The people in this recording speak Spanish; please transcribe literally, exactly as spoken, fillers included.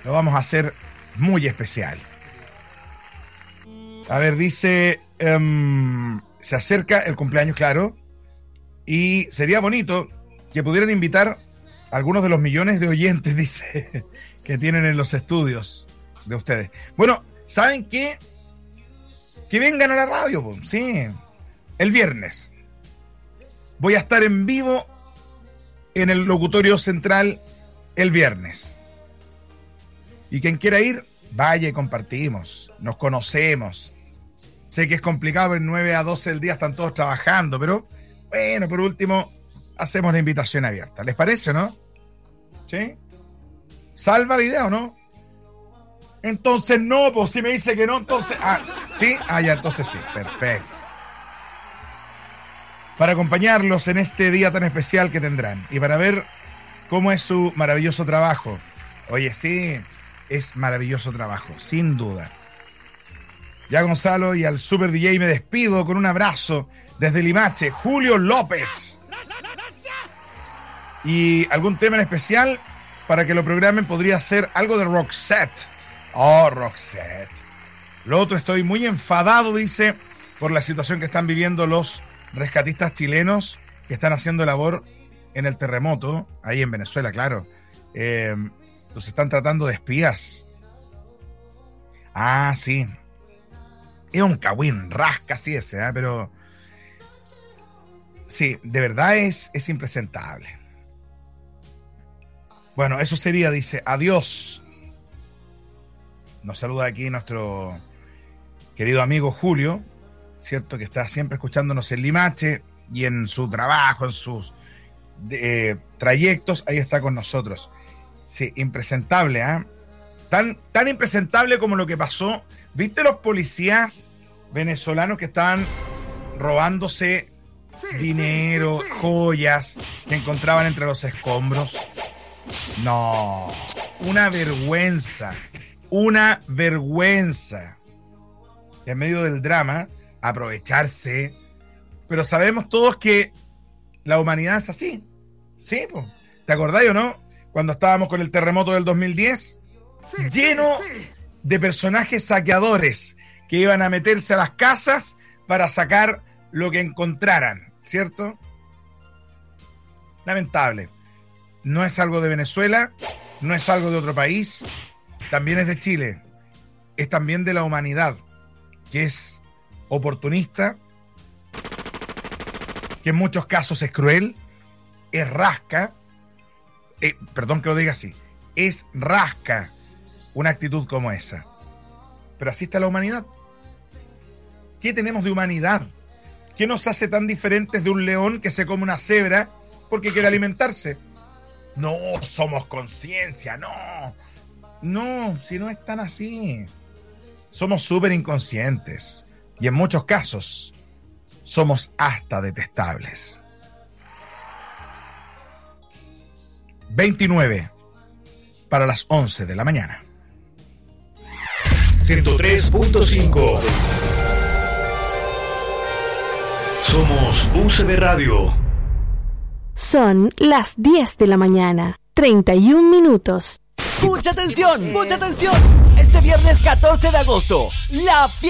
lo vamos a hacer muy especial. A ver, dice, um, se acerca el cumpleaños, claro, y sería bonito que pudieran invitar a algunos de los millones de oyentes, dice, que tienen en los estudios de ustedes. Bueno, ¿saben qué? Que vengan a la radio, pues, sí. El viernes voy a estar en vivo en el locutorio central el viernes. Y quien quiera ir, vaya y compartimos, nos conocemos. Sé que es complicado, en nueve a doce del día están todos trabajando, pero bueno, por último, hacemos la invitación abierta. ¿Les parece, no? ¿Sí? ¿Salva la idea o no? Entonces no, pues si me dice que no, entonces... Ah, ¿sí? Ah, ya, entonces sí, perfecto. Para acompañarlos en este día tan especial que tendrán y para ver cómo es su maravilloso trabajo. Oye, sí, es maravilloso trabajo, sin duda. Ya, Gonzalo, y al Super D J me despido con un abrazo desde Limache, Julio López. Y algún tema en especial para que lo programen podría ser algo de Roxette. Oh, Roxette. Lo otro, estoy muy enfadado, dice, por la situación que están viviendo los rescatistas chilenos que están haciendo labor en el terremoto, ahí en Venezuela, claro. Eh, los están tratando de espías. Ah, sí. Es un cagüín, rasca, sí ese, ¿eh? Pero sí, de verdad es, es impresentable. Bueno, eso sería, dice, adiós. Nos saluda aquí nuestro querido amigo Julio, ¿cierto? Que está siempre escuchándonos en Limache y en su trabajo, en sus eh, trayectos, ahí está con nosotros. Sí, impresentable, ¿eh? Tan, tan impresentable como lo que pasó. ¿Viste los policías venezolanos que estaban robándose dinero, joyas que encontraban entre los escombros? No, una vergüenza, una vergüenza. En medio del drama, aprovecharse. Pero sabemos todos que la humanidad es así. Sí, pues. ¿Te acordás o no? Cuando estábamos con el terremoto del dos mil diez, lleno de personajes saqueadores que iban a meterse a las casas para sacar lo que encontraran, ¿cierto? Lamentable. No es algo de Venezuela, no es algo de otro país, también es de Chile, es también de la humanidad, que es oportunista, que en muchos casos es cruel, es rasca, eh, perdón que lo diga así, es rasca una actitud como esa. Pero así está la humanidad. ¿Qué tenemos de humanidad? ¿Qué nos hace tan diferentes de un león que se come una cebra porque quiere alimentarse? No, somos conciencia, no. No, si no es tan así. Somos súper inconscientes. Y en muchos casos, somos hasta detestables. veintinueve para las once de la mañana. ciento tres punto cinco. Somos U C B Radio. Son las diez de la mañana, treinta y un minutos. ¡Mucha atención! ¡Mucha atención! Este viernes catorce de agosto, la fiesta